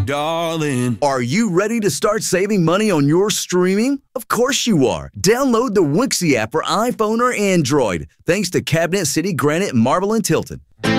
darling. Are you ready to start saving money on your streaming? Of course you are. Download the Wixie app for iPhone or Android. Thanks to Cabinet City, Granite, Marble, and Tilton.